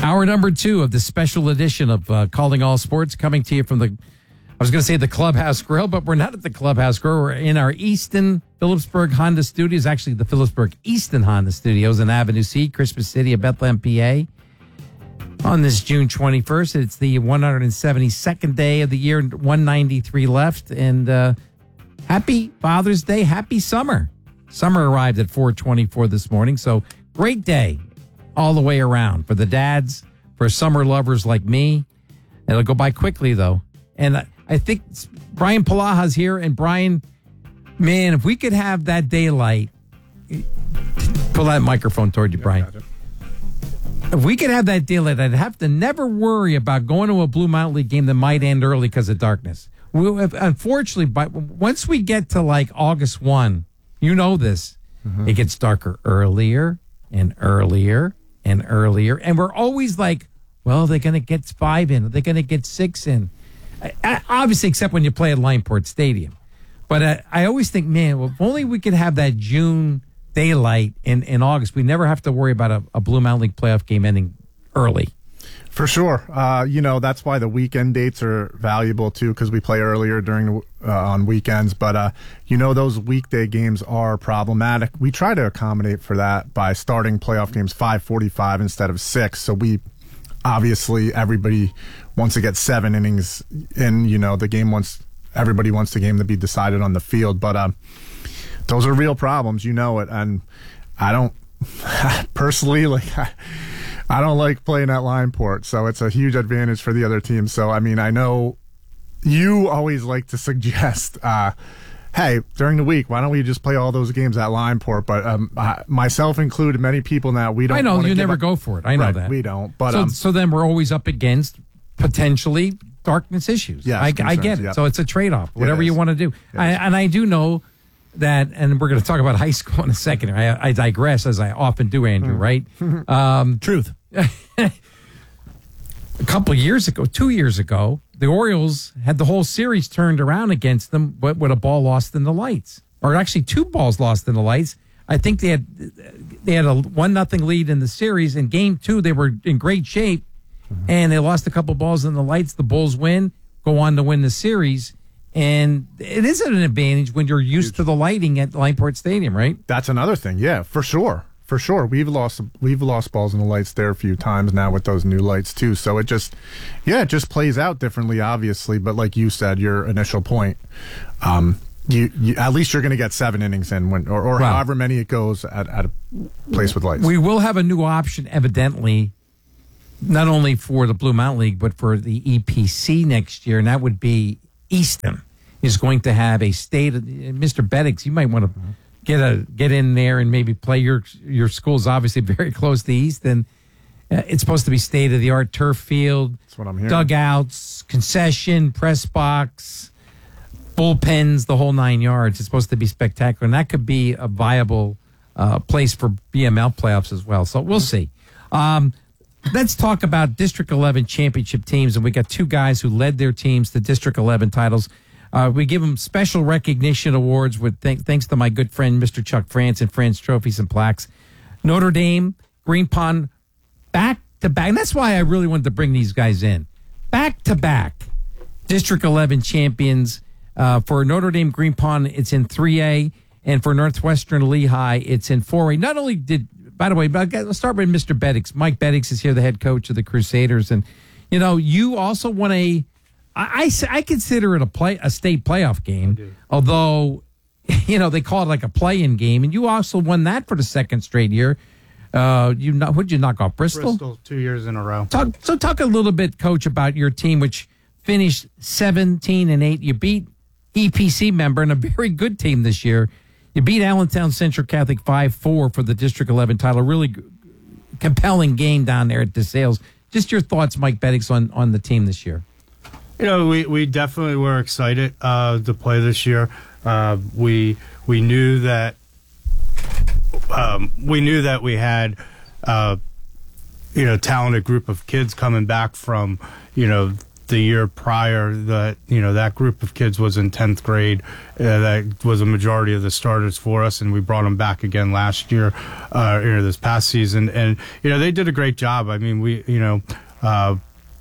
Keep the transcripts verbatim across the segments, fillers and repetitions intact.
Hour number two of the special edition of uh, Calling All Sports, coming to you from the, I was going to say the Clubhouse Grill, but we're not at the Clubhouse Grill. We're in our Easton Phillipsburg Honda Studios, actually the Phillipsburg Easton Honda Studios in Avenue C, Christmas City of Bethlehem, P A. On this June twenty-first, it's the one hundred seventy-second day of the year, one ninety-three left, and uh, happy Father's Day, happy summer. Summer arrived at four twenty-four this morning, so great day all the way around for the dads, for summer lovers like me. It'll go by quickly, though. And I think Brian Palaha's here, and Brian, man, if we could have that daylight, pull that microphone toward you, Brian. If we could have that daylight, I'd have to never worry about going to a Blue Mountain League game that might end early because of darkness. We, unfortunately, but once we get to like August first, you know this, mm-hmm. It gets darker earlier and earlier and earlier. And we're always like, well, they're going to get five in. They're going to get six in. I, I, obviously, except when you play at Lineport Stadium. But I, I always think, man, well, if only we could have that June daylight in, in August. We never have to worry about a, a Blue Mountain League playoff game ending early. For sure. Uh, you know, that's why the weekend dates are valuable, too, because we play earlier during the, uh, on weekends. But, uh, you know, those weekday games are problematic. We try to accommodate for that by starting playoff games five forty-five instead of six. So we, obviously, everybody wants to get seven innings in. You know, the game wants, everybody wants the game to be decided on the field. But uh, those are real problems. You know it. And I don't, personally, like, I, I don't like playing at Lineport, so it's a huge advantage for the other team. So, I mean, I know you always like to suggest, uh, hey, during the week, why don't we just play all those games at Lineport? But um, I, myself included, many people now, we don't. I know, you never up. go for it. I know right, that. We don't. But so, um, so then we're always up against potentially darkness issues. Yes, I, concerns, I get it. yep. So it's a trade-off, whatever you want to do. It I, and I do know that, and we're going to talk about high school in a second. I, I digress, as I often do, Andrew, mm. right? Um, Truth. A couple of years ago, two years ago, the Orioles had the whole series turned around against them, but with a ball lost in the lights, or actually two balls lost in the lights. I think they had they had a one nothing lead in the series. In game two, they were in great shape, mm-hmm. and they lost a couple balls in the lights. The Bulls win, go on to win the series. And it is an advantage when you're used Huge. to the lighting at Lineport Stadium, right? That's another thing, yeah, for sure. For sure. We've lost we've lost balls in the lights there a few times now with those new lights, too. So it just, yeah, it just plays out differently, obviously. But like you said, your initial point, um, you, you at least you're going to get seven innings in, when, or, or wow. however many it goes at, at a place with lights. We will have a new option, evidently, not only for the Blue Mountain League, but for the E P C next year, and that would be Easton is going to have a state of, Mister Beddix, you might want to mm-hmm. get a get in there and maybe play. Your your school's obviously very close to Easton. Uh, it's supposed to be state of the art turf field. That's what I'm hearing. Dugouts, concession, press box, bullpens, the whole nine yards. It's supposed to be spectacular, and that could be a viable uh, place for B M L playoffs as well. So we'll see. Um, let's talk about District eleven championship teams, and we got two guys who led their teams to District eleven titles. Uh, we give them special recognition awards with th- thanks to my good friend, Mister Chuck France and France Trophies and Plaques. Notre Dame, Green Pond, back to back. And that's why I really wanted to bring these guys in. Back to back District eleven champions. Uh, for Notre Dame, Green Pond, it's in three A. And for Northwestern Lehigh, it's in four A. Not only did, by the way, but let's start with Mister Beddix. Mike Beddix is here, the head coach of the Crusaders. And, you know, you also won a, I, I, I consider it a play a state playoff game, although, you know, they call it like a play-in game. And you also won that for the second straight year. Uh, you not, who'd you knock off, Bristol? Bristol, two years in a row. Talk, so talk a little bit, Coach, about your team, which finished seventeen and eight. You beat E P C member and a very good team this year. You beat Allentown Central Catholic five four for the District eleven title. Really g- compelling game down there at DeSales. Just your thoughts, Mike Beddix, on, on the team this year. You know, we, we definitely were excited uh, to play this year. Uh, we we knew that um, we knew that we had uh, you know talented group of kids coming back from you know the year prior, that you know that group of kids was in tenth grade. Uh, that was a majority of the starters for us, and we brought them back again last year, uh, you know, this past season, and you know they did a great job. I mean, we you know. Uh,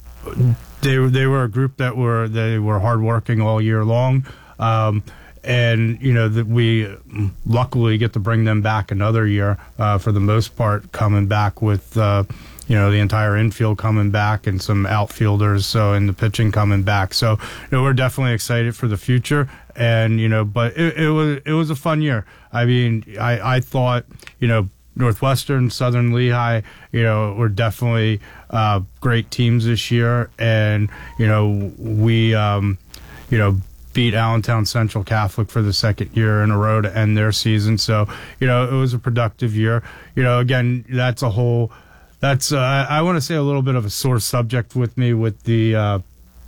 They they were a group that were they were hardworking all year long, um, and you know that we luckily get to bring them back another year uh, for the most part, coming back with uh, you know the entire infield coming back and some outfielders, so and the pitching coming back. So you know we're definitely excited for the future, and you know but it, it was it was a fun year. I mean I I thought you know. Northwestern, Southern Lehigh, you know, were definitely uh, great teams this year, and you know, we, um, you know, beat Allentown Central Catholic for the second year in a row to end their season. So, you know, it was a productive year. You know, again, that's a whole, that's uh, I want to say a little bit of a sore subject with me with the uh,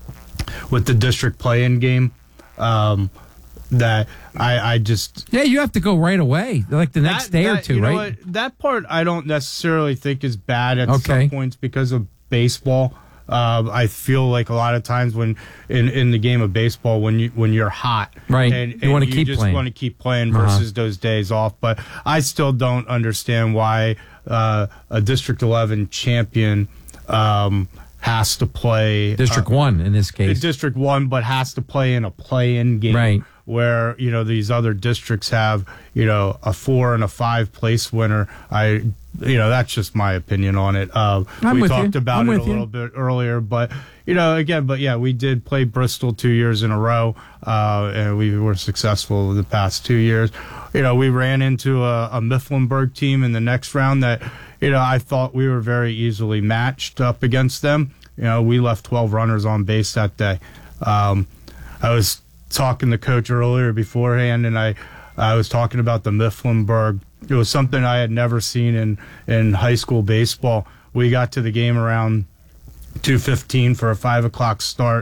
with the district play-in game. Um, that I, I just yeah you have to go right away, like the next that, day that, or two, you know right? What? That part I don't necessarily think is bad at Okay. some points because of baseball. Uh, I feel like a lot of times when in, in the game of baseball, when you when you're hot, Right. and, You and wanna you keep just playing. want to keep playing Uh-huh. versus those days off. But I still don't understand why uh, a District eleven champion um, has to play District uh, one in this case. District one, but has to play in a play-in game, Right. where you know these other districts have you know a four and a five place winner. I you know that's just my opinion on it. Uh, I'm we with talked you. about I'm it a with you. little bit earlier, but you know again, but yeah, we did play Bristol two years in a row, uh, and we were successful the past two years. You know, we ran into a, a Mifflinburg team in the next round that you know I thought we were very easily matched up against them. You know, we left twelve runners on base that day. Um, I was talking to coach earlier beforehand, and I, I was talking about the Mifflinburg. It was something I had never seen in, in high school baseball. We got to the game around two fifteen for a five o'clock start,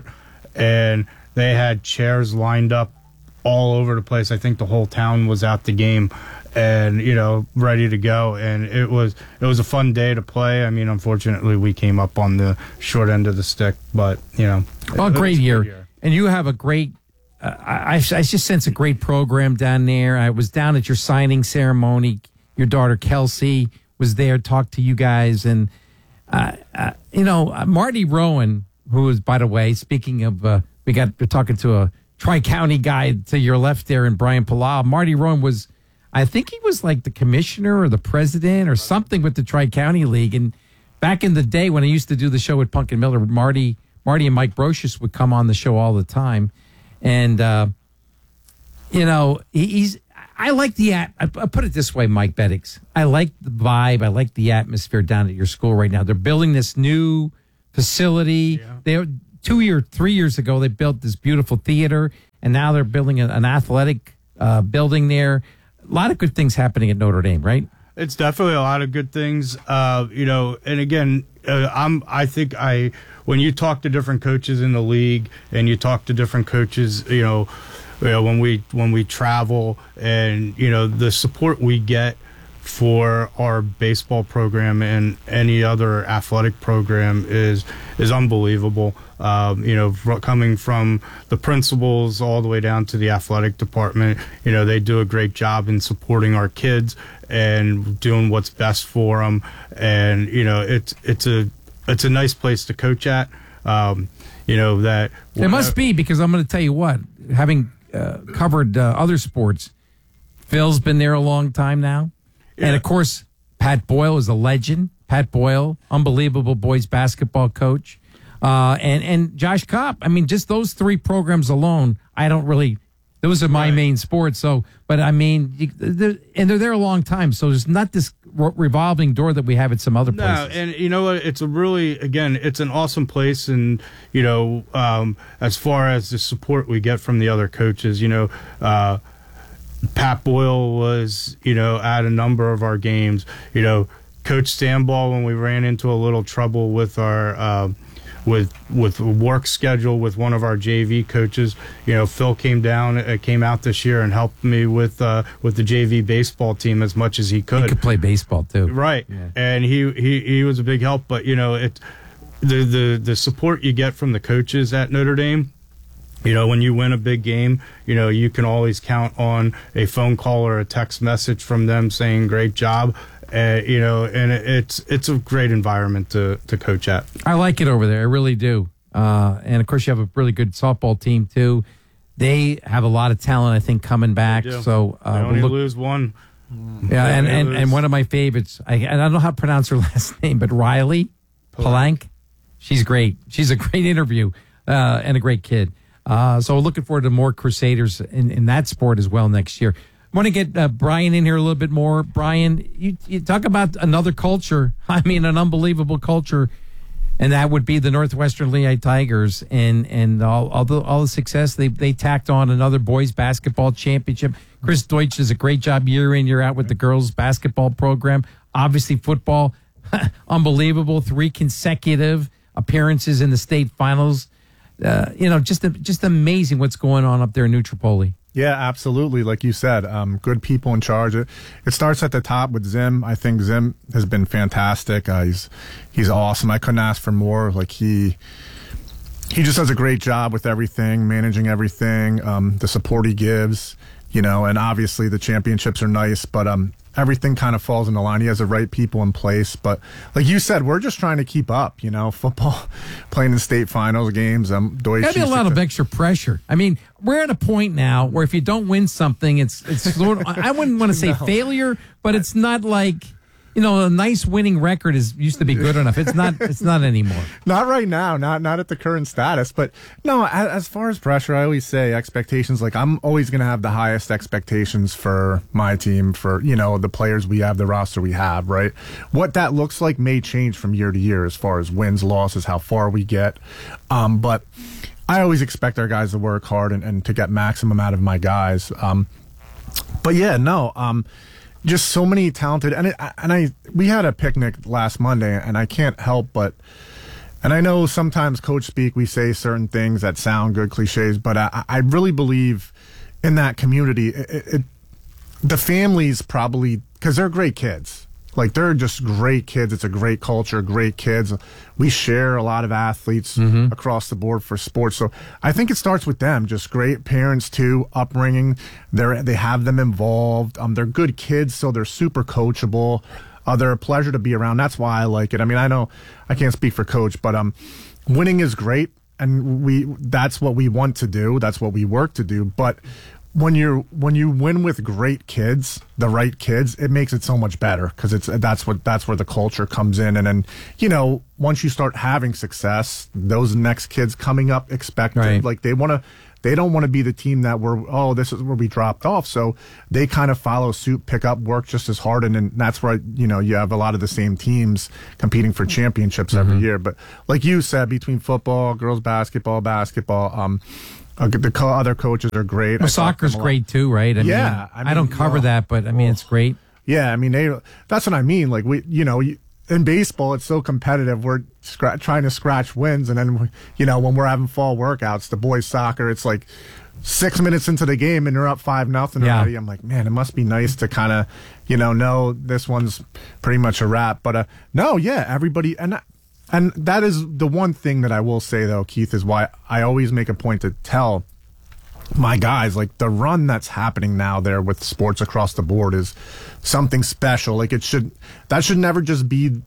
and they had chairs lined up all over the place. I think the whole town was at the game, and you know, ready to go. And it was it was a fun day to play. I mean, unfortunately, we came up on the short end of the stick, but you know, Well, it was great a year. good year. And you have a great, uh, I, I just sense a great program down there. I was down at your signing ceremony. Your daughter, Kelsey, was there, talked to you guys. And, uh, uh, you know, uh, Marty Rowan, who is, by the way, speaking of, uh, we got, we're talking to a Tri-County guy to your left there, and Brian Palau. Marty Rowan was, I think he was like the commissioner or the president or something with the Tri-County League. And back in the day when I used to do the show with Punkin Miller, Marty Marty and Mike Brocious would come on the show all the time. And, uh, you know, he, he's, I like the, at, I, I put it this way, Mike Beddix. I like the vibe. I like the atmosphere down at your school right now. They're building this new facility. Yeah. They two year, three years ago, they built this beautiful theater, and now they're building an, an athletic uh, building there. A lot of good things happening at Notre Dame, right? It's definitely a lot of good things, uh, you know. And again, uh, I'm. I think I when you talk to different coaches in the league, and you talk to different coaches, you know, you know when we when we travel, and you know the support we get for our baseball program and any other athletic program is is unbelievable. Um, you know, fr- coming from the principals all the way down to the athletic department, you know, they do a great job in supporting our kids and doing what's best for them. And you know, it's it's a it's a nice place to coach at. Um, you know that It must be, because I'm going to tell you what, having uh, covered uh, other sports, Phil's been there a long time now. Yeah. And of course, Pat Boyle is a legend. Pat Boyle, unbelievable boys basketball coach. Uh, and, and Josh Kopp. I mean, just those three programs alone, I don't really, those are my Right. main sports. So, but I mean, you, they're, and they're there a long time. So there's not this re- revolving door that we have at some other No, places. and you know what? It's a really, again, it's an awesome place. And, you know, um, as far as the support we get from the other coaches, you know, uh, Pat Boyle was, you know, at a number of our games. You know, Coach Samball, when we ran into a little trouble with our uh, with with work schedule with one of our J V coaches, you know, Phil came down, uh, came out this year and helped me with uh, with the J V baseball team as much as he could. He could play baseball too. Right. Yeah. And he, he, he was a big help, but you know, it, the, the, the support you get from the coaches at Notre Dame. You know, when you win a big game, you know, you can always count on a phone call or a text message from them saying, great job. Uh, you know, and it, it's it's a great environment to, to coach at. I like it over there. I really do. Uh, and, of course, you have a really good softball team, too. They have a lot of talent, I think, coming back. So uh, they only we'll look, lose one. Yeah, and, and, and one of my favorites, I, and I don't know how to pronounce her last name, but Riley Palank. She's great. She's a great interview uh, and a great kid. Uh, so looking forward to more Crusaders in, in that sport as well next year. I want to get uh, Brian in here a little bit more. Brian, you, you talk about another culture. I mean, an unbelievable culture, and that would be the Northwestern Lehigh Tigers, and and all all the all the success they they tacked on another boys basketball championship. Chris Deutsch does a great job year in year out with the girls basketball program. Obviously, football, unbelievable, three consecutive appearances in the state finals. Uh, you know, just just amazing what's going on up there in New Tripoli. Yeah, absolutely. Like you said, um, good people in charge. It, it starts at the top with Zim. I think Zim has been fantastic. Uh, he's he's awesome. I couldn't ask for more. Like he he just does a great job with everything, managing everything, um, the support he gives, you know, and obviously the championships are nice, but um, everything kind of falls into line. He has the right people in place. But like you said, we're just trying to keep up, you know, football, playing in state finals games. Um, Deutsch Got to be a lot of extra pressure. I mean, we're at a point now where if you don't win something, it's it's sort of, I wouldn't want to say no. failure, but it's not like, you know, a nice winning record is used to be good enough. It's not. It's not anymore. Not right now. Not not at the current status. But no, as, as far as pressure, I always say expectations. Like I'm always going to have the highest expectations for my team, for you know the players we have, the roster we have. Right. What that looks like may change from year to year as far as wins, losses, how far we get. Um, but I always expect our guys to work hard and, and to get maximum out of my guys. Um, but yeah, no. Um, Just so many talented, and it, and I we had a picnic last Monday, and I can't help but, and I know sometimes coach speak, we say certain things that sound good, cliches, but I, I really believe in that community. It, it, the families probably, because they're great kids. Like, they're just great kids. It's a great culture, great kids. We share a lot of athletes mm-hmm. across the board for sports. So I think it starts with them. Just great parents, too, upbringing. They're, they have them involved. Um, they're good kids, so they're super coachable. Uh, they're a pleasure to be around. That's why I like it. I mean, I know I can't speak for coach, but um, winning is great, and we that's what we want to do. That's what we work to do. But when you're when you win with great kids, the right kids, it makes it so much better because it's that's what that's where the culture comes in. And then, you know, once you start having success, those next kids coming up expect right. like they want to. They don't want to be the team that we're, oh, this is where we dropped off. So they kind of follow suit, pick up, work just as hard. And then that's where, you know, you have a lot of the same teams competing for championships mm-hmm. every year. But like you said, between football, girls basketball, basketball, um, uh, the co- other coaches are great. Well, soccer's great too, right? I yeah. Mean, I, mean, I don't cover well, that, but I mean, it's great. Yeah. I mean, they, that's what I mean. Like we, you know, you, in baseball, it's so competitive. We're scra- trying to scratch wins, and then you know when we're having fall workouts, the boys' soccer, it's like six minutes into the game and they're up five nothing yeah. already. I'm like, man, it must be nice to kind of, you know, know this one's pretty much a wrap. But uh, no, yeah, everybody, and and that is the one thing that I will say though, Keith, is why I always make a point to tell my guys, like the run that's happening now there with sports across the board is something special. Like it should, that should never just be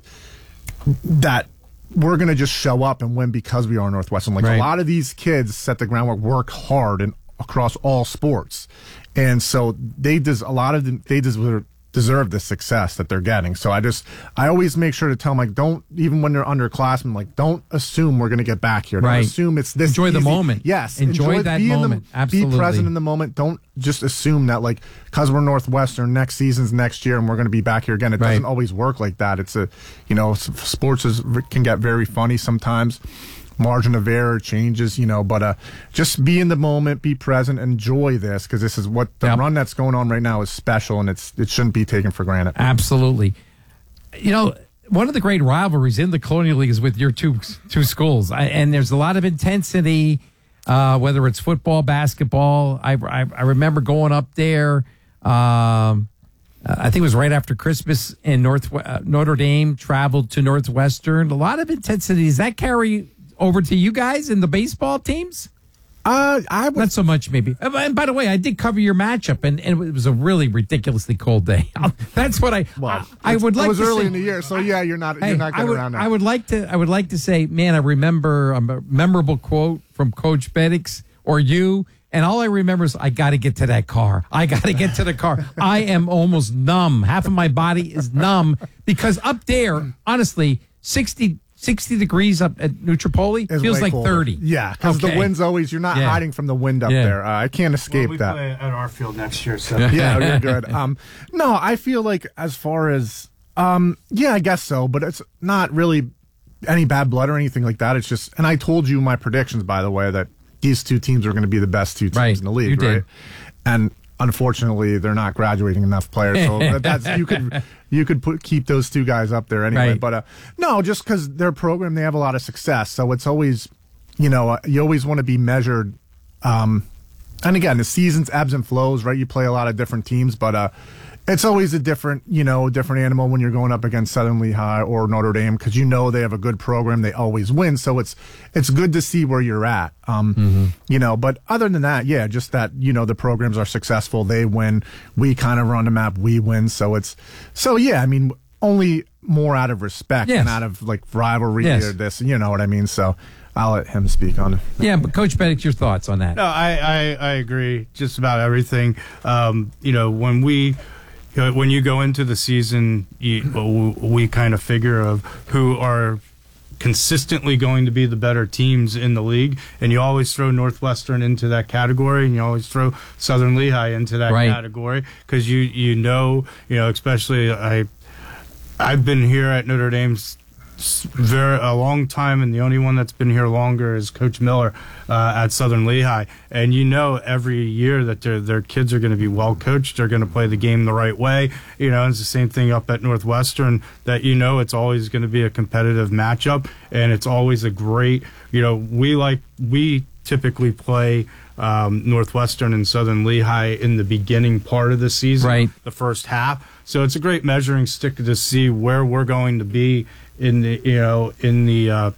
that we're going to just show up and win because we are Northwestern. Like right. a lot of these kids set the groundwork, work hard and across all sports. And so they des- a lot of them, they deserve, deserve the success that they're getting. So I just, I always make sure to tell them, like, don't, even when they're underclassmen, like, don't assume we're going to get back here. Don't right. assume it's this Enjoy easy. the moment. Yes. Enjoy, enjoy that moment. The, Absolutely. Be present in the moment. Don't just assume that, like, because we're Northwestern, next season's next year and we're going to be back here again. It right. doesn't always work like that. It's a, you know, sports is, can get very funny sometimes. Margin of error changes, you know, but uh, just be in the moment, be present, enjoy this, because this is what the yep. run that's going on right now is special, and it's it shouldn't be taken for granted. Absolutely. You know, one of the great rivalries in the Colonial League is with your two two schools, I, and there's a lot of intensity, uh, whether it's football, basketball. I, I, I remember going up there. Um, Uh, I think it was right after Christmas, and North uh, Notre Dame traveled to Northwestern. A lot of intensity. Does that carry over to you guys in the baseball teams? Uh, I would, Not so much, maybe. Uh, And by the way, I did cover your matchup, and, and it was a really ridiculously cold day. That's what I. well, I, I would like. It was to early say, in the year, so yeah, you're not Hey, you're not I getting would, around that. I would like to. I would like to say, man, I remember a memorable quote from Coach Beddix or you, and all I remember is, I got to get to that car. I got to get to the car. I am almost numb. Half of my body is numb because up there, honestly, sixty. sixty degrees up at Nutropoli It's feels way like colder. thirty. Yeah, because Okay. the wind's always, you're not Yeah. hiding from the wind up Yeah. there. Uh, I can't escape Well, we that. play at our field next year, so Yeah, you're good. Um, no, I feel like as far as, um, yeah, I guess so, but it's not really any bad blood or anything like that. It's just, and I told you my predictions, by the way, that these two teams are going to be the best two teams Right. in the league, You did. right? And unfortunately, they're not graduating enough players, so that's you could you could put keep those two guys up there anyway. Right. But uh, no, just because their program, they have a lot of success, so it's always, you know, uh, you always want to be measured. Um, and again, the season's ebbs and flows, right? You play a lot of different teams, but uh, it's always a different, you know, different animal when you're going up against Southern Lehigh or Notre Dame because you know they have a good program. They always win, so it's it's good to see where you're at. Um, Mm-hmm. You know, but other than that, yeah, just that you know the programs are successful. They win. We kind of run the map. We win. So it's so yeah. I mean, only more out of respect Yes. and out of like rivalry Yes. or this. You know what I mean? So I'll let him speak on it. Yeah, but Coach Beddix, your thoughts on that? No, I, I, I agree just about everything. Um, you know, when we you know, when you go into the season, you, we kind of figure of who are consistently going to be the better teams in the league, and you always throw Northwestern into that category, and you always throw Southern Lehigh into that Right. category because you you know you know especially I I've been here at Notre Dame's very a long time, and the only one that's been here longer is Coach Miller uh, at Southern Lehigh. And you know, every year that their their kids are going to be well coached, they're going to play the game the right way. You know, it's the same thing up at Northwestern. That you know, it's always going to be a competitive matchup, and it's always a great. You know, we like we typically play. Um, Northwestern and Southern Lehigh in the beginning part of the season, Right. the first half. So it's a great measuring stick to see where we're going to be in the you know in the uh,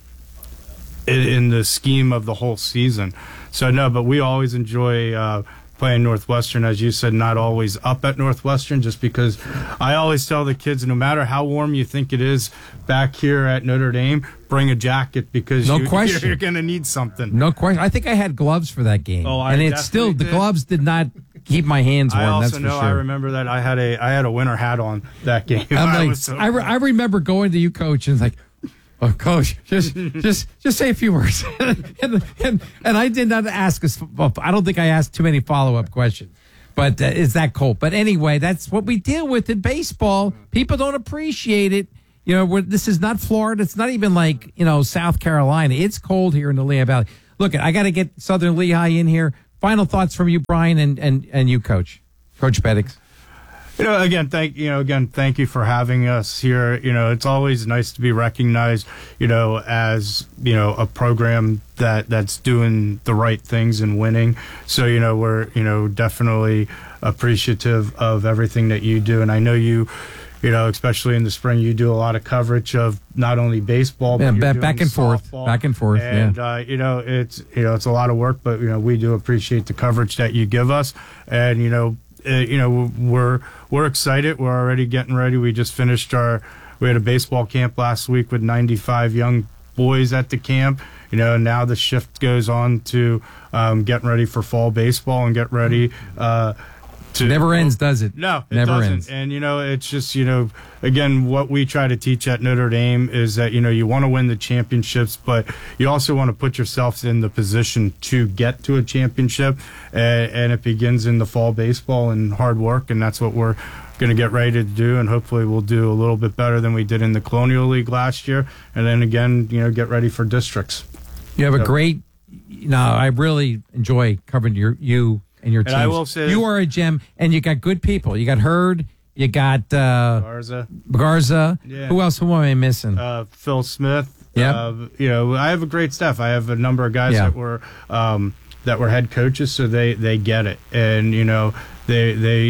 in, in the scheme of the whole season. So no, but we always enjoy uh, playing Northwestern, as you said, not always up at Northwestern, just because I always tell the kids, no matter how warm you think it is back here at Notre Dame, bring a jacket because No you, question. you're going to need something. No question. I think I had gloves for that game. Oh, I and it's still the definitely did. gloves did not keep my hands warm. I also that's for know sure. I remember that I had a I had a winter hat on that game. I'm I like, was so I, re- I remember going to you, Coach, and it's like, oh, Coach, just just just say a few words. and, and and I did not ask us. Well, I don't think I asked too many follow up questions. But uh, is that cold? But anyway, that's what we deal with in baseball. People don't appreciate it. You know, we're, this is not Florida. It's not even like, you know, South Carolina. It's cold here in the Lehigh Valley. Look, I got to get Southern Lehigh in here. Final thoughts from you, Brian, and, and, and you, Coach. Coach Beddix. You know, again, thank you know, again, thank you for having us here. You know, it's always nice to be recognized, you know, as you know a program that that's doing the right things and winning. So, you know, we're you know definitely appreciative of everything that you do, and I know you. You know, especially in the spring, you do a lot of coverage of not only baseball, but Yeah, you're ba- doing back and forth, softball. back and forth, And yeah. uh, you know, it's you know, it's a lot of work, but you know, we do appreciate the coverage that you give us, and you know, uh, you know, we're we're excited. We're already getting ready. We just finished our we had a baseball camp last week with ninety-five young boys at the camp. You know, now the shift goes on to um, getting ready for fall baseball and get ready. Uh, to Never ends, does it? No, it Never doesn't. ends. And, you know, it's just, you know, again, what we try to teach at Notre Dame is that, you know, you want to win the championships, but you also want to put yourselves in the position to get to a championship. And, and it begins in the fall baseball and hard work. And that's what we're going to get ready to do. And hopefully we'll do a little bit better than we did in the Colonial League last year. And then again, you know, get ready for districts. You have a So- great, you know, I really enjoy covering your you and your And teams. I will say- you are a gem, and you got good people. You got Hurd, you got uh, Garza. Garza. Yeah. Who else? Who am I missing? Uh, Phil Smith. Yep. Uh, you know, I have a great staff. I have a number of guys Yeah. that were um, that were head coaches, so they, they get it, and you know, they they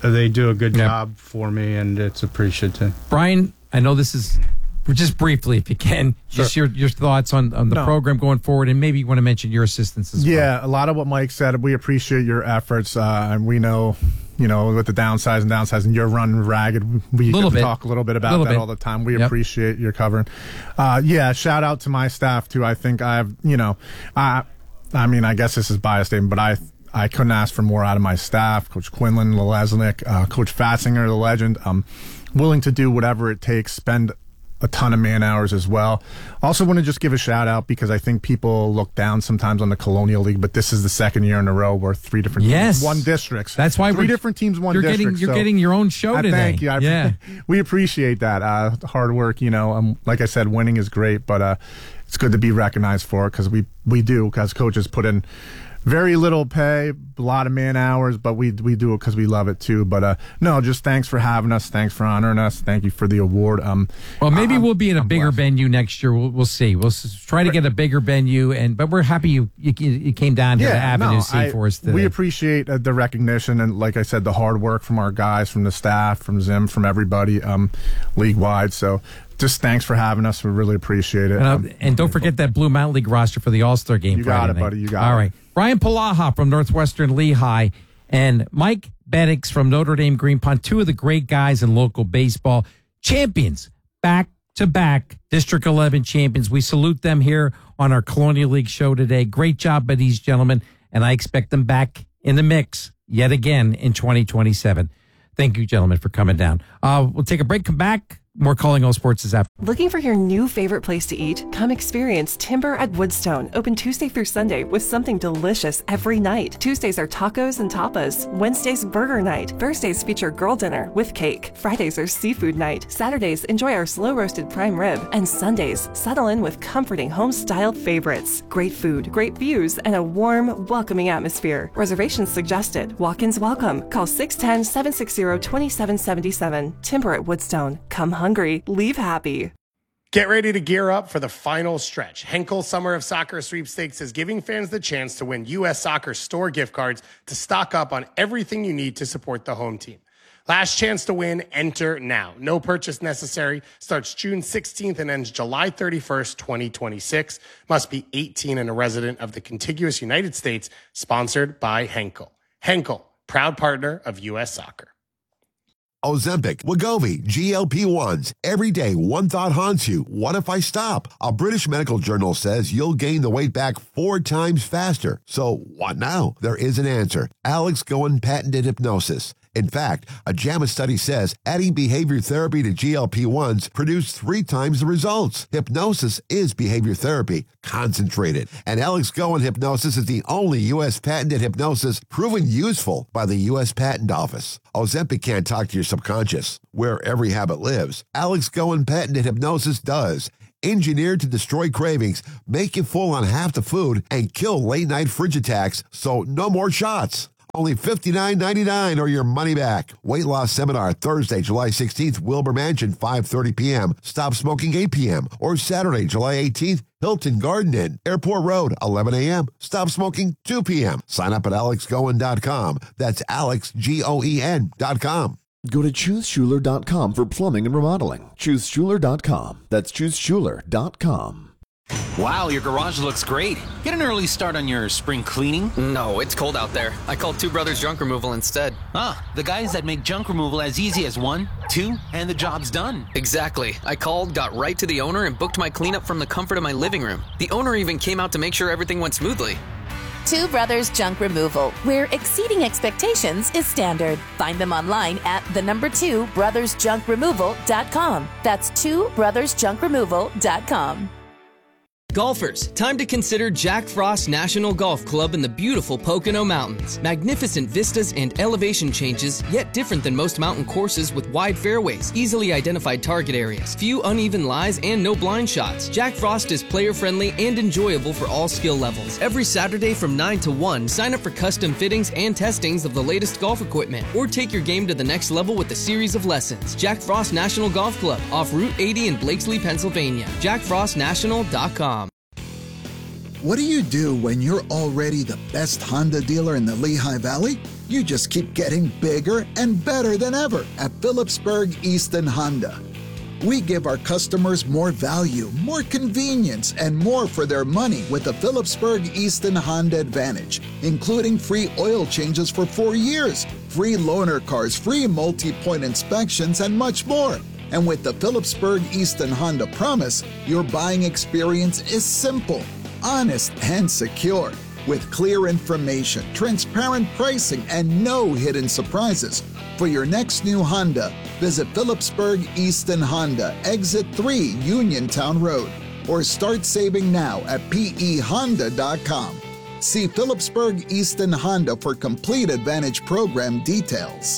they do a good Yep. job for me, and it's appreciative. Brian, I know this is just briefly, if you can, just your your thoughts on, on the No. program going forward, and maybe you want to mention your assistance as well. Yeah, a lot of what Mike said. We appreciate your efforts, uh, and we know, you know, with the downsides and downsides, and you're running ragged. We Little get to bit. talk a little bit about Little that bit. all the time. We Yep. appreciate your covering. Uh, yeah, shout out to my staff too. I think I've, you know, I, I mean, I guess this is biased statement, but I. I couldn't ask for more out of my staff. Coach Quinlan, Lesnick, uh, Coach Fatzinger, the legend. I'm willing to do whatever it takes, spend a ton of man hours as well. Also want to just give a shout out because I think people look down sometimes on the Colonial League, but this is the second year in a row where three different Yes. teams, one districts. That's why three we're- different teams, one you're district. getting you're so getting your own show I today. thank you. I, yeah. we appreciate that. Uh, hard work, you know. Um, like I said, winning is great, but uh, it's good to be recognized for it because we we do because coaches put in very little pay, a lot of man hours, but we we do it because we love it too. But uh, no, just thanks for having us. Thanks for honoring us. Thank you for the award. Um, Well, maybe I'm- we'll be in a I'm bigger blessed. venue next year. We'll, we'll see. We'll s- try to get a bigger venue, and but we're happy you you, you came down here to Avenue no, C I- for us today. We appreciate uh, the recognition and, like I said, the hard work from our guys, from the staff, from Zim, from everybody um, league wide. So just thanks for having us. We really appreciate it. And, uh, Um, and don't forget that Blue Mountain League roster for the All-Star game. You got Friday it, night. buddy. You got All it. right. Brian Palaha from Northwestern Lehigh and Mike Bennix from Notre Dame Green Pond, two of the great guys in local baseball. Champions, back-to-back District eleven champions. We salute them here on our Colonial League show today. Great job by these gentlemen, and I expect them back in the mix yet again in twenty twenty-seven. Thank you, gentlemen, for coming down. Uh, we'll take a break, come back. More Calling All Sports is up. Looking for your new favorite place to eat? Come experience Timber at Woodstone, open Tuesday through Sunday with something delicious every night. Tuesdays are tacos and tapas. Wednesdays, burger night. Thursdays feature girl dinner with cake. Fridays are seafood night. Saturdays, enjoy our slow roasted prime rib. And Sundays, settle in with comforting home-style favorites. Great food, great views, and a warm, welcoming atmosphere. Reservations suggested. Walk-ins welcome. Call six one zero, seven six zero, two seven seven seven. Timber at Woodstone. Come hungry, leave happy. Get ready to gear up for the final stretch. Henkel Summer of Soccer Sweepstakes is giving fans the chance to win U S Soccer store gift cards to stock up on everything you need to support the home team. Last chance to win, enter now. No purchase necessary. Starts June sixteenth and ends July thirty-first, twenty twenty-six. Must be eighteen and a resident of the contiguous United States. Sponsored by Henkel. Henkel, proud partner of U S Soccer. Ozempic, Wegovy, G L P ones. Every day, one thought haunts you. What if I stop? A British medical journal says you'll gain the weight back four times faster. So what now? There is an answer. Alex Goen patented hypnosis. In fact, a JAMA study says adding behavior therapy to G L P ones produced three times the results. Hypnosis is behavior therapy, concentrated. And Alex Goen hypnosis is the only U S patented hypnosis proven useful by the U S Patent Office. Ozempic can't talk to your subconscious, where every habit lives. Alex Goen patented hypnosis does. Engineered to destroy cravings, make you full on half the food, and kill late-night fridge attacks, so no more shots. Only fifty-nine ninety-nine or your money back. Weight loss seminar Thursday, July sixteenth, Wilbur Mansion, five thirty p.m. Stop smoking, eight p.m. Or Saturday, July eighteenth, Hilton Garden Inn, Airport Road, eleven a.m. Stop smoking, two p.m. Sign up at alex goen dot com. That's Alex, G O E N dot com. Go to choose schuler dot com for plumbing and remodeling. choose schuler dot com. That's choose schuler dot com. Wow, your garage looks great. Get an early start on your spring cleaning. No, it's cold out there. I called Two Brothers Junk Removal instead. Ah, the guys that make junk removal as easy as one, two, and the job's done. Exactly. I called, got right to the owner, and booked my cleanup from the comfort of my living room. The owner even came out to make sure everything went smoothly. Two Brothers Junk Removal, where exceeding expectations is standard. Find them online at the number two brothers junk removal dot com. That's two brothers junk removal dot com. Golfers, time to consider Jack Frost National Golf Club in the beautiful Pocono Mountains. Magnificent vistas and elevation changes, yet different than most mountain courses with wide fairways, easily identified target areas, few uneven lies, and no blind shots. Jack Frost is player-friendly and enjoyable for all skill levels. Every Saturday from nine to one, sign up for custom fittings and testings of the latest golf equipment, or take your game to the next level with a series of lessons. Jack Frost National Golf Club, off Route eighty in Blakesley, Pennsylvania. jack frost national dot com. What do you do when you're already the best Honda dealer in the Lehigh Valley? You just keep getting bigger and better than ever at Phillipsburg Easton Honda. We give our customers more value, more convenience, and more for their money with the Phillipsburg Easton Honda Advantage, including free oil changes for four years, free loaner cars, free multi-point inspections, and much more. And with the Phillipsburg Easton Honda Promise, your buying experience is simple, honest, and secure. With clear information, transparent pricing, and no hidden surprises. For your next new Honda, visit Phillipsburg Easton Honda, Exit three, Uniontown Road, or start saving now at P E honda dot com. See Phillipsburg Easton Honda for complete Advantage program details.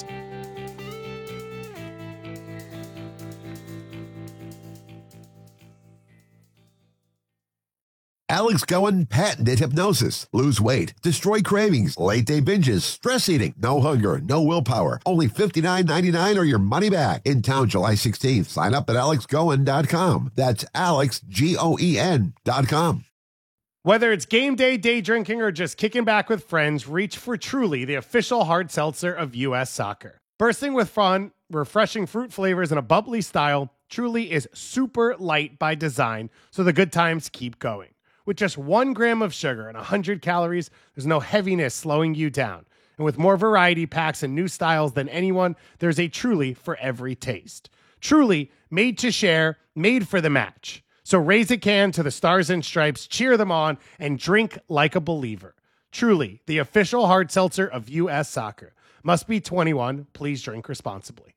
Alex Cohen patented hypnosis. Lose weight, destroy cravings, late day binges, stress eating, no hunger, no willpower. Only fifty-nine ninety-nine or your money back. In town July sixteenth. Sign up at alex cohen dot com. That's Alex, G O E N dot com. Whether it's game day, day drinking, or just kicking back with friends, reach for Truly, the official hard seltzer of U S Soccer. Bursting with fun, refreshing fruit flavors, and a bubbly style, Truly is super light by design, so the good times keep going. With just one gram of sugar and one hundred calories, there's no heaviness slowing you down. And with more variety packs and new styles than anyone, there's a Truly for every taste. Truly, made to share, made for the match. So raise a can to the Stars and Stripes, cheer them on, and drink like a believer. Truly, the official hard seltzer of U S Soccer. Must be twenty-one. Please drink responsibly.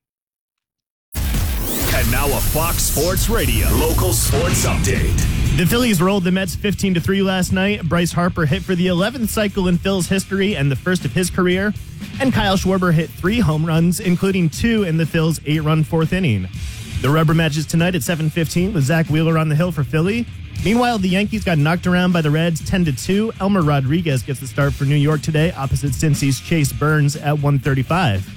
And now a Fox Sports Radio local sports update. The Phillies rolled the Mets fifteen to three last night. Bryce Harper hit for the eleventh cycle in Phil's history and the first of his career. And Kyle Schwarber hit three home runs, including two in the Phil's eight-run fourth inning. The rubber matches tonight at seven fifteen with Zach Wheeler on the hill for Philly. Meanwhile, the Yankees got knocked around by the Reds ten to two. Elmer Rodriguez gets the start for New York today opposite Cincy's Chase Burns at one thirty-five.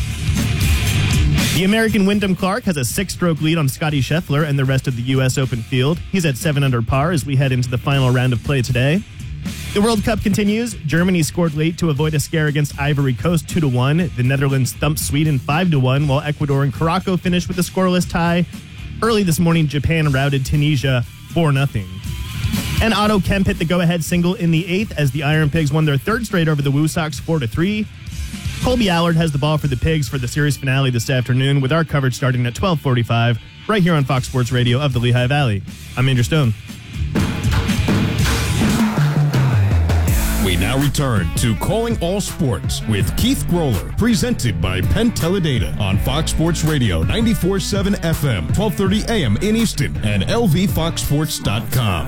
The American Wyndham Clark has a six-stroke lead on Scotty Scheffler and the rest of the U S Open field. He's at seven under par as we head into the final round of play today. The World Cup continues. Germany scored late to avoid a scare against Ivory Coast two to one. The Netherlands thumped Sweden five to one, while Ecuador and Morocco finished with a scoreless tie. Early this morning, Japan routed Tunisia four nothing. And Otto Kemp hit the go-ahead single in the eighth as the Iron Pigs won their third straight over the Woo Sox four to three. Colby Allard has the ball for the Pigs for the series finale this afternoon, with our coverage starting at twelve forty-five, right here on Fox Sports Radio of the Lehigh Valley. I'm Andrew Stone. We now return to Calling All Sports with Keith Groller, presented by Penn Teledata on Fox Sports Radio ninety-four point seven F M, twelve thirty A M in Easton, and L V fox sports dot com.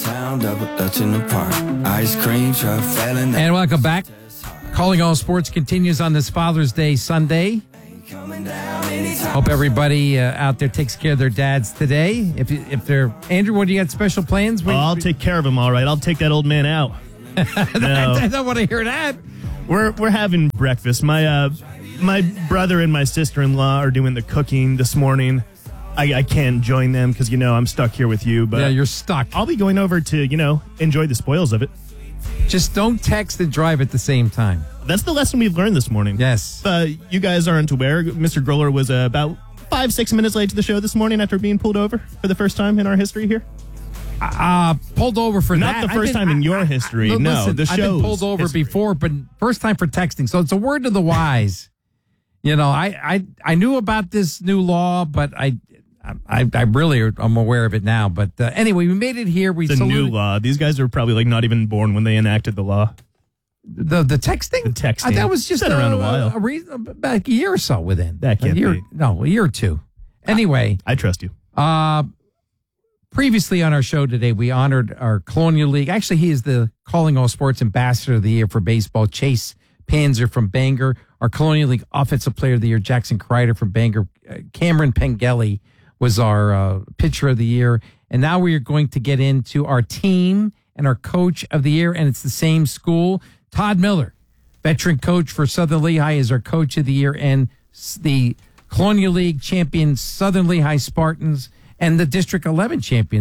And welcome back. Calling All Sports continues on this Father's Day Sunday. Hope everybody uh, out there takes care of their dads today. If if they're Andrew, what do you got special plans? Oh, I'll take care of him. All right, I'll take that old man out. No. I don't want to hear that. We're we're having breakfast. My uh my brother and my sister-in-law are doing the cooking this morning. I, I can't join them because you know I'm stuck here with you. But yeah, you're stuck. I'll be going over to you know enjoy the spoils of it. Just don't text and drive at the same time. That's the lesson we've learned this morning. Yes. Uh, you guys aren't aware. Mister Groller was uh, about five, six minutes late to the show this morning after being pulled over for the first time in our history here. Uh, pulled over for Not that. the first been, time in your I, history. I, no, listen, the show. I've been pulled over history. before, but first time for texting. So it's a word to the wise. You know, I, I, I knew about this new law, but I, I, I really am aware of it now. But uh, anyway, we made it here. We the saluted. new law. These guys are probably like not even born when they enacted the law. The the texting? The texting. Uh, that was just been a, around a while. A, a reason, back a year or so within. That can't a year, be. No, a year or two. Anyway. I, I trust you. Uh, previously on our show today, we honored our Colonial League. Actually, he is the Calling All Sports Ambassador of the Year for baseball. Chase Panzer from Bangor. Our Colonial League Offensive Player of the Year, Jackson Kreider from Bangor. Uh, Cameron Pengelly was our uh, Pitcher of the Year. And now we are going to get into our team and our Coach of the Year, and it's the same school. Todd Miller, veteran coach for Southern Lehigh, is our Coach of the Year, and the Colonial League champion Southern Lehigh Spartans and the District eleven champion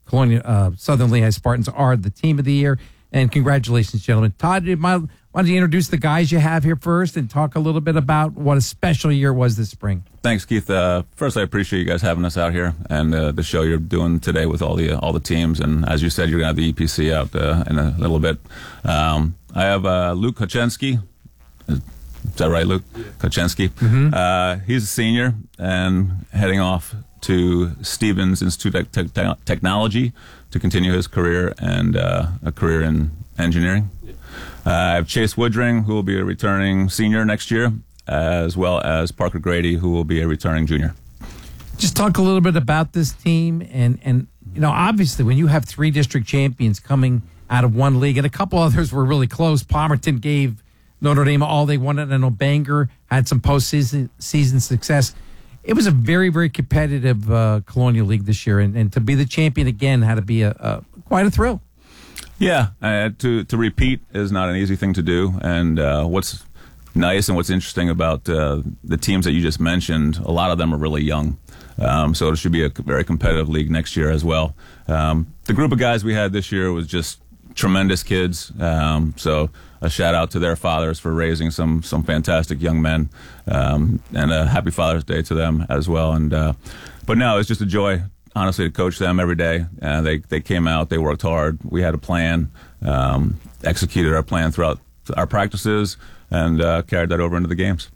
Colonial uh, Southern Lehigh Spartans are the team of the year. And congratulations, gentlemen. Todd, do you mind- why don't you introduce the guys you have here first and talk a little bit about what a special year was this spring? Thanks, Keith. Uh, first, I appreciate you guys having us out here and uh, the show you're doing today with all the uh, all the teams. And as you said, you're going to have the E P C out uh, in a little bit. Um, I have uh, Luke Kochensky. Is that right, Luke? Yeah. Kochensky. Mm-hmm. Uh, he's a senior and heading off to Stevens Institute of Te- Te- Technology to continue his career and uh, a career in engineering. Yeah. Uh, I have Chase Woodring, who will be a returning senior next year, as well as Parker Grady, who will be a returning junior. Just talk a little bit about this team. And, and you know, obviously, when you have three district champions coming out of one league, and a couple others were really close. Palmerton gave Notre Dame all they wanted. I know Bangor had some postseason season success. It was a very, very competitive uh, Colonial League this year, and, and to be the champion again had to be a, a quite a thrill. Yeah, uh, to to repeat is not an easy thing to do, and uh, what's nice and what's interesting about uh, the teams that you just mentioned, a lot of them are really young, um, so it should be a very competitive league next year as well. Um, the group of guys we had this year was just tremendous kids, um, so a shout out to their fathers for raising some some fantastic young men, um, and a happy Father's Day to them as well. And uh, but no, it's just a joy, honestly, to coach them every day. Uh, they they came out, they worked hard. We had a plan, um, executed our plan throughout our practices, and uh, carried that over into the games.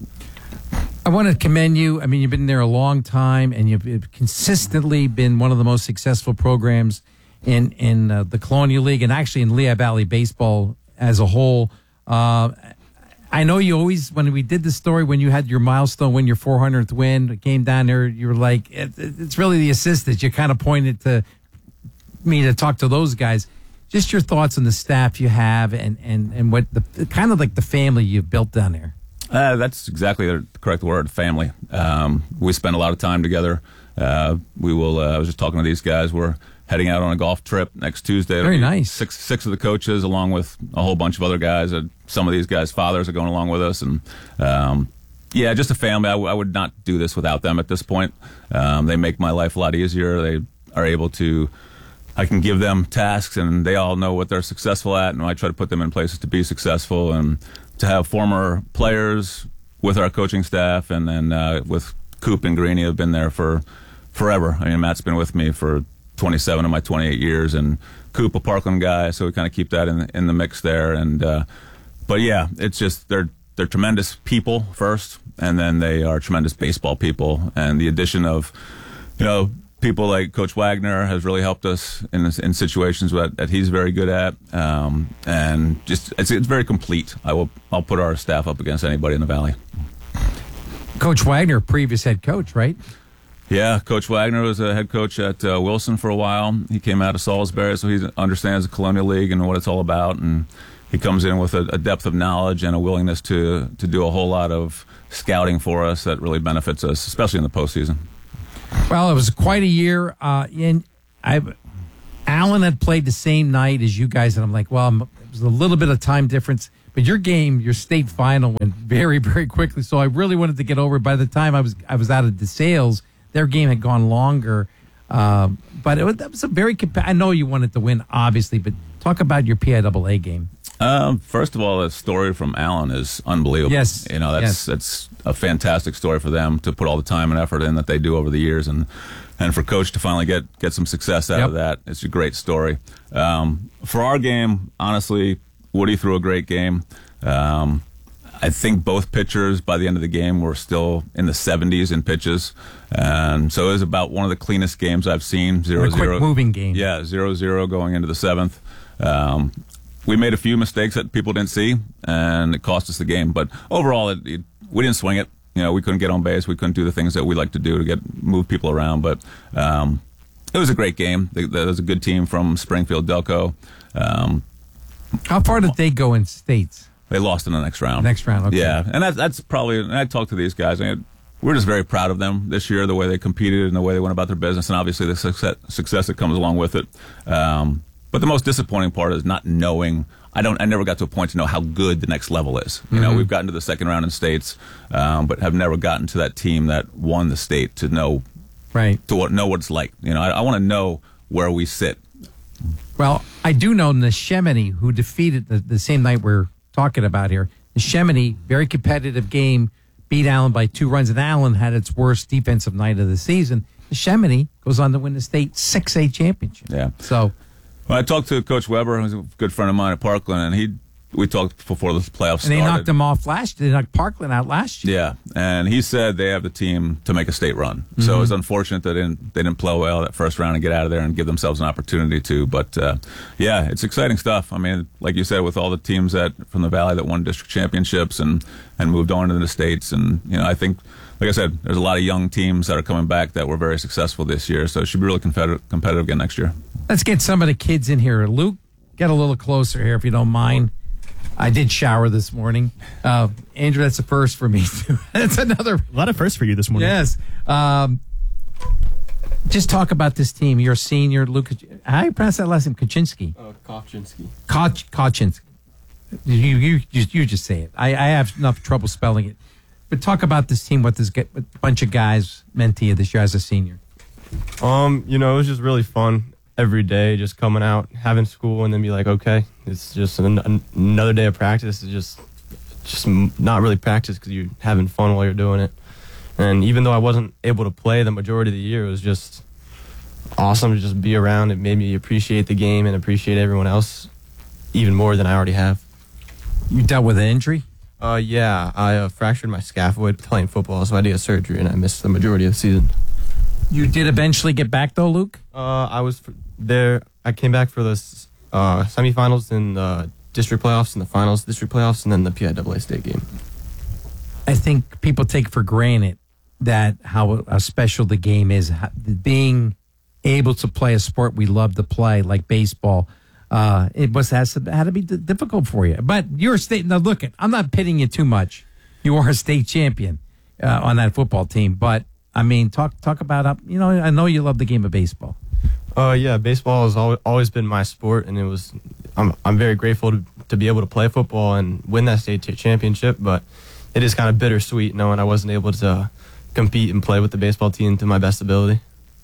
I want to commend you. I mean, you've been there a long time, and you've consistently been one of the most successful programs in in uh, the Colonial League, and actually in Lehigh Valley baseball as a whole. Uh, I know you always, when we did the story, when you had your milestone win, your four hundredth win, came down there, you were like, it, it's really the assistants. You kind of pointed to me to talk to those guys. Just your thoughts on the staff you have and, and, and what the kind of like the family you've built down there. Uh, that's exactly the correct word, family. Um, we spend a lot of time together. Uh, we will, uh, I was just talking to these guys. We're heading out on a golf trip next Tuesday. Very nice. Six six of the coaches, along with a whole bunch of other guys. Uh, some of these guys' fathers are going along with us, and um, yeah, just a family. I, w- I would not do this without them at this point. Um, they make my life a lot easier. They are able to. I can give them tasks, and they all know what they're successful at, and I try to put them in places to be successful. And to have former players with our coaching staff, and then uh, with Coop and Greeny have been there for forever. I mean, Matt's been with me for twenty-seven of my twenty-eight years, and Coop, a Parkland guy, so we kind of keep that in in the mix there. And uh, but yeah, it's just they're they're tremendous people first, and then they are tremendous baseball people. And the addition of you know people like Coach Wagner has really helped us in in situations that, that he's very good at. Um, and just it's it's very complete. I will I'll put our staff up against anybody in the Valley. Coach Wagner, previous head coach, right? Yeah, Coach Wagner was a head coach at uh, Wilson for a while. He came out of Salisbury, so he understands the Colonial League and what it's all about. And he comes in with a, a depth of knowledge and a willingness to to do a whole lot of scouting for us that really benefits us, especially in the postseason. Well, it was quite a year. Uh, and I, Allen had played the same night as you guys, and I'm like, well, I'm, it was a little bit of time difference. But your game, your state final, went very, very quickly. So I really wanted to get over it. By the time I was I was out of DeSales, their game had gone longer, um, but it was, that was a very. Compa- I know you wanted to win, obviously, but talk about your P I A A game. Um, first of all, the story from Allen is unbelievable. Yes, you know that's yes. that's a fantastic story for them to put all the time and effort in that they do over the years, and and for Coach to finally get get some success out yep. of that. It's a great story. Um, for our game, honestly, Woody threw a great game. Um, I think both pitchers by the end of the game were still in the seventies in pitches. And so it was about one of the cleanest games I've seen. Zero, a quick zero. moving game. Yeah, zero, zero going into the seventh. Um, we made a few mistakes that people didn't see, and it cost us the game. But overall, it, it, we didn't swing it. You know, we couldn't get on base. We couldn't do the things that we like to do to get move people around. But um, it was a great game. There was a good team from Springfield Delco. Um, How far did they go in states? They lost in the next round. Next round, okay. Yeah, and that's, that's probably, and I talked to these guys, and we're just very proud of them this year, the way they competed and the way they went about their business, and obviously the success, success that comes along with it. Um, but the most disappointing part is not knowing, I don't, I never got to a point to know how good the next level is. You mm-hmm. know, we've gotten to the second round in states, um, but have never gotten to that team that won the state to know, right. to what, know what it's like. You know, I, I want to know where we sit. Well, I do know Neshaminy, who defeated the, the same night we're talking about here. Neshaminy, very competitive game, beat Allen by two runs, and Allen had its worst defensive night of the season. Neshaminy goes on to win the state six A championship. Yeah. So, well, I talked to Coach Weber, who's a good friend of mine at Parkland, and he we talked before the playoffs and they started. knocked him off last year. They knocked Parkland out last year. Yeah, and he said they have the team to make a state run. Mm-hmm. So it's unfortunate that they didn't, they didn't play well that first round and get out of there and give themselves an opportunity to. But, uh, yeah, it's exciting stuff. I mean, like you said, with all the teams that from the Valley that won district championships and, and moved on to the states. And, you know, I think, like I said, there's a lot of young teams that are coming back that were very successful this year. So it should be really competitive, competitive again next year. Let's get some of the kids in here. Luke, get a little closer here if you don't mind. I did shower this morning. Uh, Andrew, that's a first for me, too. That's another. A lot of firsts for you this morning. Yes. Um, just talk about this team. You're a senior. Luke, how do you pronounce that last name? Kaczynski? Uh, Kaczynski. Koch, Kaczynski. You, you, you, you just say it. I, I have enough trouble spelling it. But talk about this team, what this what bunch of guys meant to you this year as a senior. Um, you know, it was just really fun. Every day, just coming out, having school, and then be like, okay, it's just an, an, another day of practice. It's just, just not really practice because you're having fun while you're doing it. And even though I wasn't able to play the majority of the year, it was just awesome to just be around. It made me appreciate the game and appreciate everyone else even more than I already have. You dealt with an injury? Uh, yeah, I uh, fractured my scaphoid playing football, so I did a surgery and I missed the majority of the season. You did eventually get back, though, Luke? Uh, I was there. I came back for the uh, semifinals and the district playoffs and the finals, district playoffs, and then the P I A A state game. I think people take for granted that how, how special the game is. How, being able to play a sport we love to play, like baseball, uh, it was has to, had to be d- difficult for you. But you're a state. Now, look, I'm not pitting you too much. You are a state champion uh, on that football team, but. I mean, talk talk about up. You know, I know you love the game of baseball. Uh, yeah, baseball has always, always been my sport, and it was. I'm I'm very grateful to to be able to play football and win that state championship. But it is kind of bittersweet knowing I wasn't able to compete and play with the baseball team to my best ability.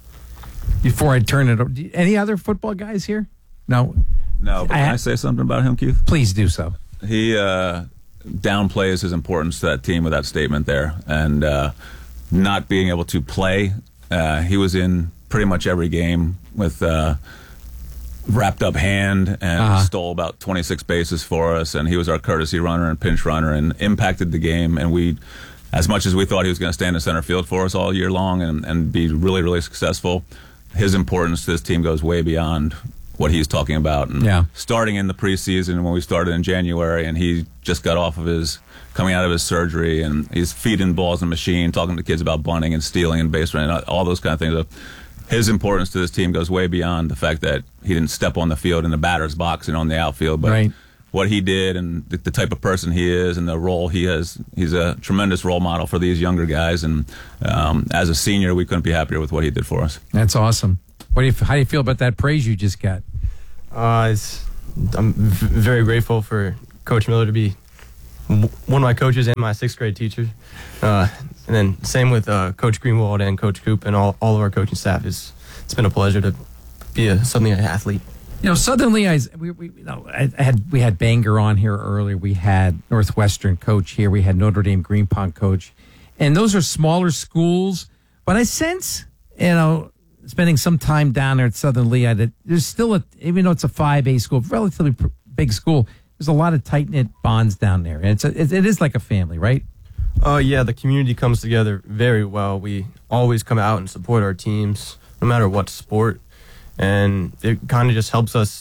Before I turn it over, any other football guys here? No, no. But I can ha- I say something about him, Keith? Please do so. He uh, downplays his importance to that team with that statement there, and. Uh, Not being able to play, uh, he was in pretty much every game with uh, wrapped up hand and uh-huh. stole about twenty-six bases for us. And he was our courtesy runner and pinch runner and impacted the game. And we, as much as we thought he was going to stand in center field for us all year long and, and be really, really successful, his importance to this team goes way beyond what he's talking about. And yeah. starting in the preseason when we started in January, and he just got off of his. Coming out of his surgery, and he's feeding balls in the machine, talking to kids about bunting and stealing and base running, all those kind of things. His importance to this team goes way beyond the fact that he didn't step on the field in the batter's box and on the outfield, but right. what he did and the, the type of person he is and the role he has. He's a tremendous role model for these younger guys, and um, as a senior, we couldn't be happier with what he did for us. That's awesome. What do you? How do you feel about that praise you just got? Uh, it's, I'm v- very grateful for Coach Miller to be one of my coaches and my sixth grade teacher. Uh, and then same with uh, Coach Greenwald and Coach Coop and all, all of our coaching staff. It's, it's been a pleasure to be a Southern Lehigh athlete. You know, Southern Lehigh's, we, we, you know, I, I had, we had Banger on here earlier. We had Northwestern coach here. We had Notre Dame Green Pond coach. And those are smaller schools. But I sense, you know, spending some time down there at Southern Lehigh, that there's still a, even though it's a five A school, relatively pr- big school, there's a lot of tight-knit bonds down there. And it's a, it, it is like a family, right? Oh, uh, yeah. The community comes together very well. We always come out and support our teams, no matter what sport. And it kind of just helps us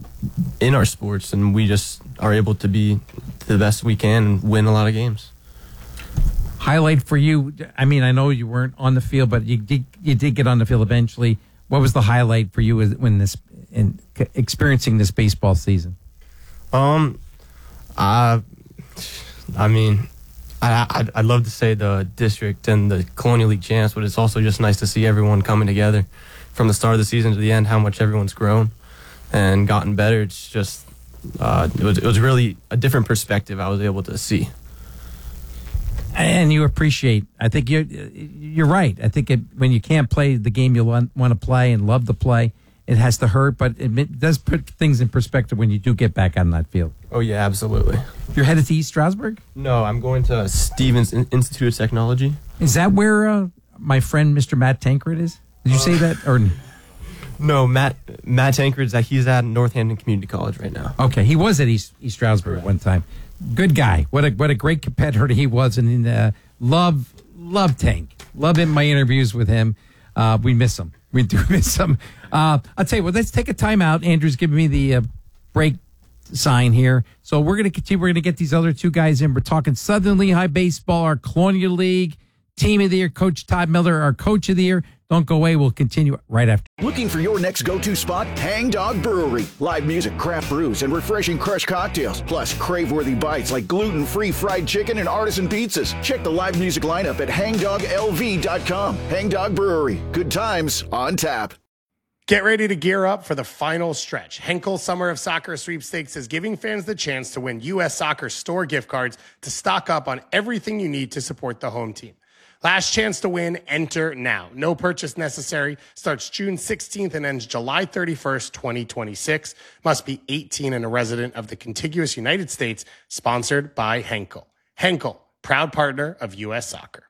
in our sports, and we just are able to be the best we can and win a lot of games. Highlight for you, I mean, I know you weren't on the field, but you did, you did get on the field eventually. What was the highlight for you when this, in experiencing this baseball season? Um, I, I mean, I, I'd, I'd love to say the district and the Colonial League champs, but it's also just nice to see everyone coming together from the start of the season to the end, how much everyone's grown and gotten better. It's just, uh, it was, it was really a different perspective I was able to see. And you appreciate, I think you're, you're right. I think it, when you can't play the game you want, want to play and love to play, it has to hurt, but it ma- does put things in perspective when you do get back on that field. Oh, yeah, absolutely. You're headed to East Stroudsburg? No, I'm going to Stevens In- Institute of Technology. Is that where uh, my friend Mister Matt Tankred is? Did you uh, say that? Or no, Matt Matt Tankred's at, he's at Northampton Community College right now. Okay, he was at East, East Stroudsburg at one time. Good guy. What a what a great competitor he was, and uh, love love Tank. Love him. My interviews with him. Uh, we miss him. We do miss him. Uh, I'll tell you what. Let's take a timeout. Andrew's giving me the uh, break sign here, so we're going to continue. We're going to get these other two guys in. We're talking Southern Lehigh baseball, our Colonial League Team of the Year, Coach Todd Miller, our Coach of the Year. Don't go away. We'll continue right after. Looking for your next go-to spot? Hang Dog Brewery. Live music, craft brews, and refreshing crushed cocktails. Plus, crave-worthy bites like gluten-free fried chicken and artisan pizzas. Check the live music lineup at hang dog l v dot com. Hang Dog Brewery. Good times on tap. Get ready to gear up for the final stretch. Henkel Summer of Soccer Sweepstakes is giving fans the chance to win U S Soccer store gift cards to stock up on everything you need to support the home team. Last chance to win, enter now. No purchase necessary. Starts June sixteenth and ends July thirty-first, twenty twenty-six. Must be eighteen and a resident of the contiguous United States. Sponsored by Henkel. Henkel, proud partner of U S Soccer.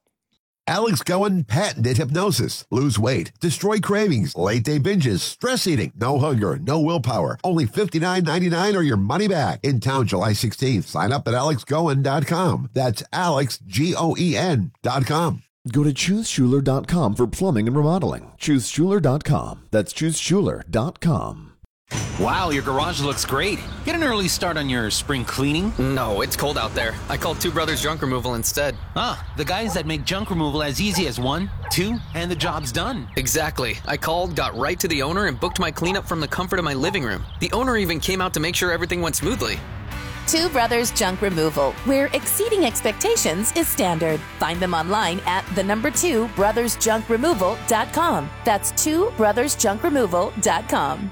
Alex Goen patented hypnosis. Lose weight, destroy cravings, late day binges, stress eating, no hunger, no willpower. Only fifty-nine ninety-nine or your money back. In town July sixteenth. Sign up at alex goen dot com. That's Alex, G O E N dot com. Go to choose schuler dot com for plumbing and remodeling. choose schuler dot com. That's choose schuler dot com. Wow, your garage looks great. Get an early start on your spring cleaning. No, it's cold out there. I called Two Brothers Junk Removal instead. Ah, the guys that make junk removal as easy as one, two, and the job's done. Exactly. I called, got right to the owner, and booked my cleanup from the comfort of my living room. The owner even came out to make sure everything went smoothly. Two Brothers Junk Removal, where exceeding expectations is standard. Find them online at the number two brothers junk removal dot com. That's two brothers junk removal dot com.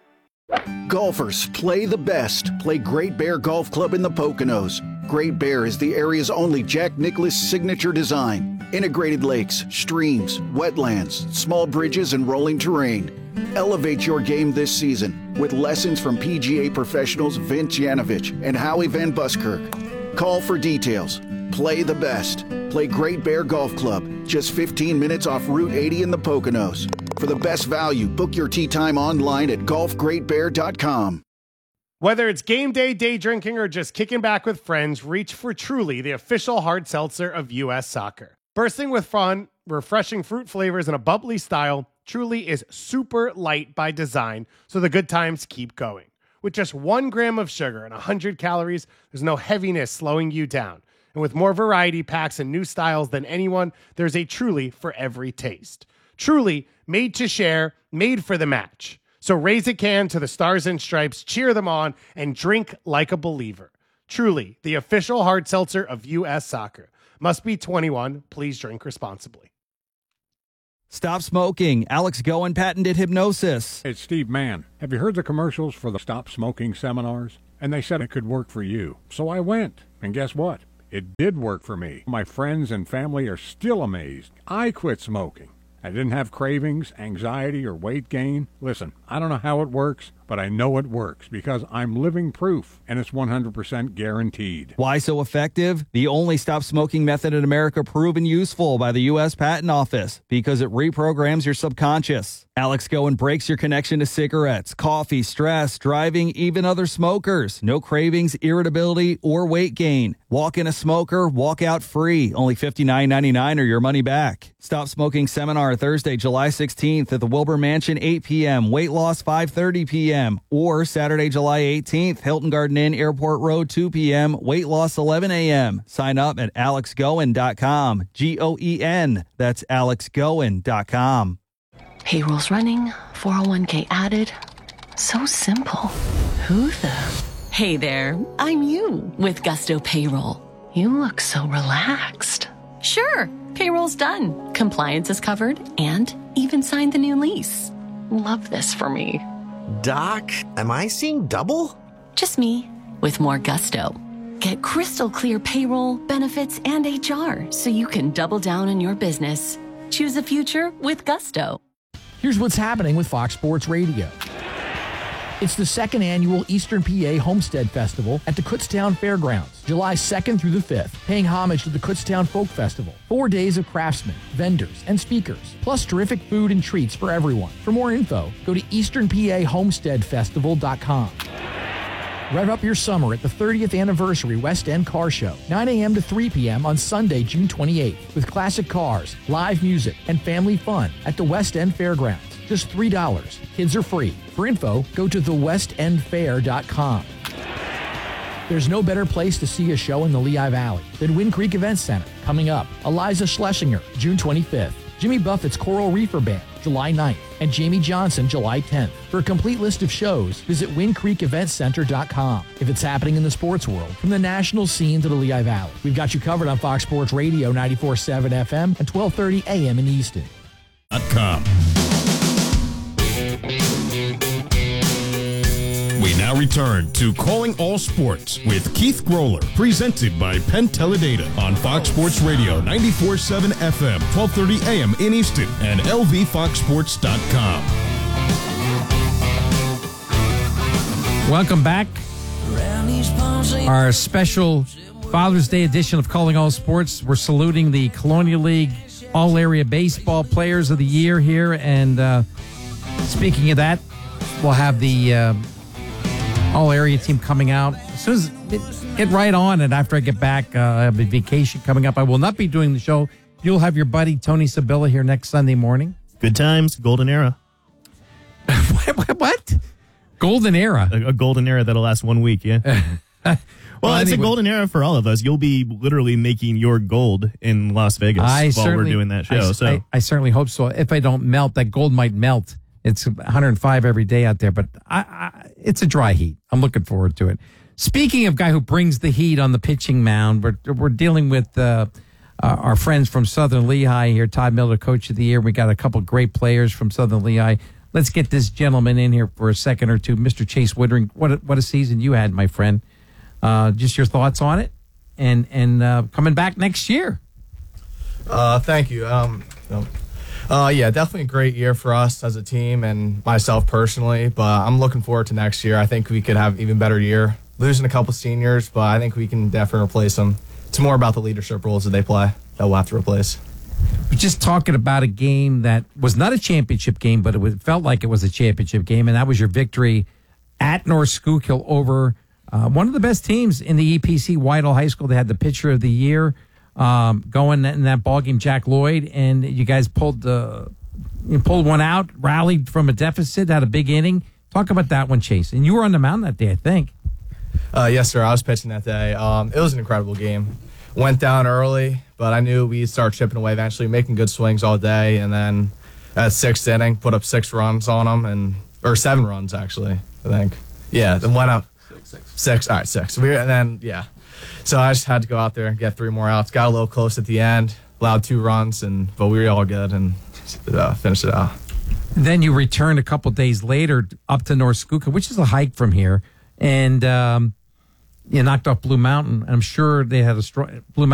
Golfers, play the best. Play Great Bear Golf Club in the Poconos. Great Bear is the area's only Jack Nicklaus signature design. Integrated lakes, streams, wetlands, small bridges, and rolling terrain. Elevate your game this season with lessons from P G A professionals Vince Yanovich and Howie Van Buskirk. Call for details. Play the best. Play Great Bear Golf Club, just fifteen minutes off Route eighty in the Poconos. For the best value, book your tee time online at golf great bear dot com. Whether it's game day, day drinking, or just kicking back with friends, reach for Truly, the official hard seltzer of U S Soccer. Bursting with fun, refreshing fruit flavors, and a bubbly style, Truly is super light by design, so the good times keep going. With just one gram of sugar and one hundred calories, there's no heaviness slowing you down. And with more variety packs and new styles than anyone, there's a Truly for every taste. Truly, made to share, made for the match. So raise a can to the Stars and Stripes, cheer them on, and drink like a believer. Truly, the official hard seltzer of U S Soccer. Must be twenty-one. Please drink responsibly. Stop smoking. Alex Goen patented hypnosis. It's Steve Mann. Have you heard the commercials for the Stop Smoking seminars? And they said it could work for you. So I went. And guess what? It did work for me. My friends and family are still amazed. I quit smoking. I didn't have cravings, anxiety, or weight gain. Listen, I don't know how it works, but I know it works because I'm living proof, and it's one hundred percent guaranteed. Why so effective? The only stop smoking method in America proven useful by the U S Patent Office because it reprograms your subconscious. Alex Goen breaks your connection to cigarettes, coffee, stress, driving, even other smokers. No cravings, irritability, or weight gain. Walk in a smoker, walk out free. Only fifty-nine ninety-nine or your money back. Stop Smoking Seminar Thursday, July sixteenth at the Wilbur Mansion, eight p.m. Weight loss, five thirty p.m. Or Saturday, July eighteenth, Hilton Garden Inn, Airport Road, two p.m. Weight loss, eleven a.m. Sign up at alex goen dot com. G O E N. That's alex goen dot com. Payroll's running, four oh one k added. So simple. Who the? Hey there, I'm you with Gusto Payroll. You look so relaxed. Sure, payroll's done. Compliance is covered and even signed the new lease. Love this for me. Doc, am I seeing double? Just me with more Gusto. Get crystal clear payroll, benefits, and H R so you can double down on your business. Choose a future with Gusto. Here's what's happening with Fox Sports Radio. It's the second annual Eastern P A Homestead Festival at the Kutztown Fairgrounds, July second through the fifth, paying homage to the Kutztown Folk Festival. Four days of craftsmen, vendors, and speakers, plus terrific food and treats for everyone. For more info, go to eastern p a homestead festival dot com. Rev up your summer at the thirtieth Anniversary West End Car Show, nine a.m. to three p.m. on Sunday, June twenty-eighth, with classic cars, live music, and family fun at the West End Fairgrounds. Just three dollars. Kids are free. For info, go to the west end fair dot com. There's no better place to see a show in the Lehigh Valley than Wind Creek Events Center. Coming up, Eliza Schlesinger, June twenty-fifth. Jimmy Buffett's Coral Reefer Band, July ninth. And Jamie Johnson, July tenth. For a complete list of shows, visit wind creek events center dot com. If it's happening in the sports world, from the national scene to the Lehigh Valley, we've got you covered on Fox Sports Radio ninety-four point seven F M and twelve thirty A M in Easton. .com. We now return to Calling All Sports with Keith Groller, presented by Penn Teledata on Fox Sports Radio ninety-four point seven F M, twelve thirty A M in Easton, and L V fox sports dot com. Welcome back. Our special Father's Day edition of Calling All Sports. We're saluting the Colonial League All-Area Baseball Players of the Year here. And uh, speaking of that, we'll have the uh, All-Area team coming out. As soon as it, get right on it after I get back. Uh, I have a vacation coming up. I will not be doing the show. You'll have your buddy Tony Sabilla here next Sunday morning. Good times, golden era. what, what? What? Golden era? A, a golden era that'll last one week, yeah. well, well, it's anyway. a golden era for all of us. You'll be literally making your gold in Las Vegas I while we're doing that show. I, so I, I certainly hope so. If I don't melt, that gold might melt. It's one hundred five every day out there, but I, I, it's a dry heat. I'm looking forward to it. Speaking of guy who brings the heat on the pitching mound, we're, we're dealing with uh, uh, our friends from Southern Lehigh here. Todd Miller, Coach of the Year. We got a couple great players from Southern Lehigh. Let's get this gentleman in here for a second or two. Mister Chase Woodring, what a, what a season you had, my friend. Uh, just your thoughts on it, and and uh, coming back next year. Uh, thank you. Um, uh, yeah, definitely a great year for us as a team and myself personally. But I'm looking forward to next year. I think we could have an even better year. Losing a couple seniors, but I think we can definitely replace them. It's more about the leadership roles that they play that we'll have to replace. We're just talking about a game that was not a championship game, but it was, felt like it was a championship game, and that was your victory at North Schuylkill over uh, one of the best teams in the E P C, Whitehall High School. They had the pitcher of the year um, going in that ball game, Jack Lloyd, and you guys pulled the you pulled one out, rallied from a deficit, had a big inning. Talk about that one, Chase. And you were on the mound that day, I think. Uh, yes, sir. I was pitching that day. Um, it was an incredible game. Went down early, but I knew we'd start chipping away eventually, making good swings all day. And then at sixth inning, put up six runs on them, and or seven runs, actually, I think. Yeah, then went up. Six. Six. six. All right, six. We, and then, yeah. So I just had to go out there and get three more outs. Got a little close at the end, allowed two runs, and but we were all good and uh, finished it out. And then you returned a couple days later up to North Schuylkill, which is a hike from here, and um, you knocked off Blue Mountain. I'm sure they had a strong Blue Mountain.